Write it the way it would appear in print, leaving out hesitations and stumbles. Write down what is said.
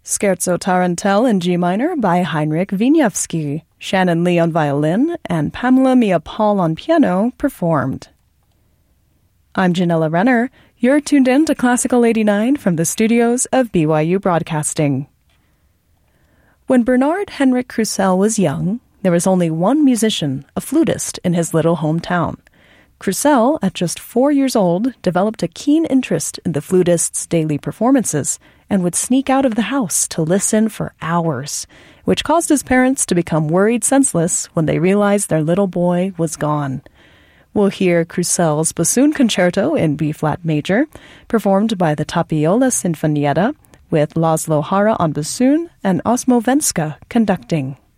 Scherzo Tarantelle in G minor by Heinrich Wieniawski, Shannon Lee on violin, and Pamela Mia Paul on piano performed. I'm Janella Renner. You're tuned in to Classical 89 from the studios of BYU Broadcasting. When Bernard Henrik Krusell was young, there was only one musician, a flutist, in his little hometown. Krusell, at just 4 years old, developed a keen interest in the flutist's daily performances and would sneak out of the house to listen for hours, which caused his parents to become worried senseless when they realized their little boy was gone. We'll hear Krusell's Bassoon Concerto in B-flat major, performed by the Tapiola Sinfonietta, with Laszlo Hara on bassoon and Osmo Venska conducting.